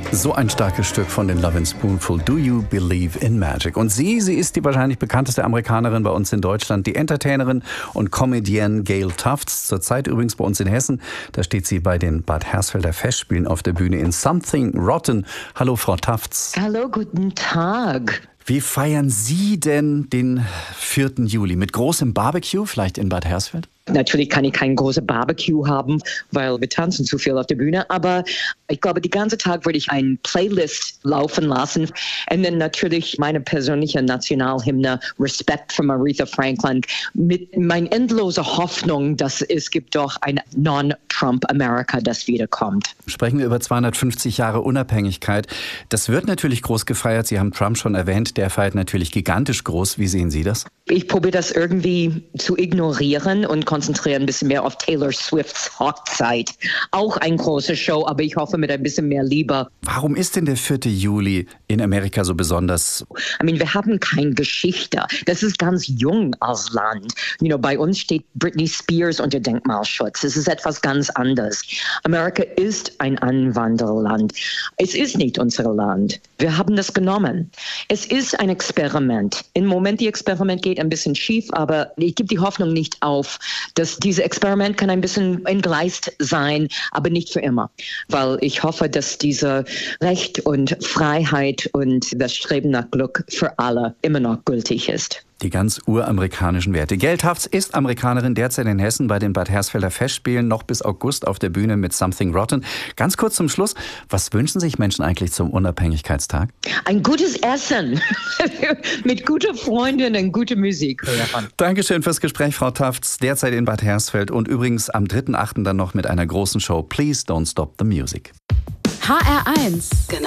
So ein starkes Stück von den Lovin' Spoonful, Do You Believe in Magic? Und sie ist die wahrscheinlich bekannteste Amerikanerin bei uns in Deutschland, die Entertainerin und Comedienne Gail Tufts. Zurzeit übrigens bei uns in Hessen. Da steht sie bei den Bad Hersfelder Festspielen auf der Bühne in Something Rotten. Hallo, Frau Tufts. Hallo, guten Tag. Wie feiern Sie denn den 4. Juli? Mit großem Barbecue, vielleicht in Bad Hersfeld? Natürlich kann ich kein großes Barbecue haben, weil wir tanzen zu viel auf der Bühne. Aber ich glaube, den ganzen Tag würde ich eine Playlist laufen lassen. Und dann natürlich meine persönliche Nationalhymne, Respect from Aretha Franklin, mit meiner endlosen Hoffnung, dass es gibt doch ein Non-Trump-Amerika, das wiederkommt. Sprechen wir über 250 Jahre Unabhängigkeit. Das wird natürlich groß gefeiert. Sie haben Trump schon erwähnt. Der feiert natürlich gigantisch groß. Wie sehen Sie das? Ich probiere das irgendwie zu ignorieren und konzentrieren ein bisschen mehr auf Taylor Swifts Hochzeit. Auch eine große Show, aber ich hoffe mit ein bisschen mehr Liebe. Warum ist denn der 4. Juli in Amerika so besonders? Wir haben keine Geschichte. Das ist ganz jung als Land. Bei uns steht Britney Spears unter Denkmalschutz. Es ist etwas ganz anderes. Amerika ist ein Einwandererland. Es ist nicht unser Land. Wir haben das genommen. Es ist ein Experiment. Im Moment, das Experiment geht ein bisschen schief, aber ich gebe die Hoffnung nicht auf, dass dieses Experiment kann ein bisschen entgleist sein, aber nicht für immer. Weil ich hoffe, dass diese Recht und Freiheit und das Streben nach Glück für alle immer noch gültig ist. Die ganz uramerikanischen Werte. Gail Tufts ist Amerikanerin, derzeit in Hessen bei den Bad Hersfelder Festspielen, noch bis August auf der Bühne mit Something Rotten. Ganz kurz zum Schluss, was wünschen sich Menschen eigentlich zum Unabhängigkeitstag? Ein gutes Essen, mit guten Freunden und gute Musik hören. Dankeschön fürs Gespräch, Frau Tufts, derzeit in Bad Hersfeld und übrigens am 3.8. dann noch mit einer großen Show Please Don't Stop the Music. HR1. Genau.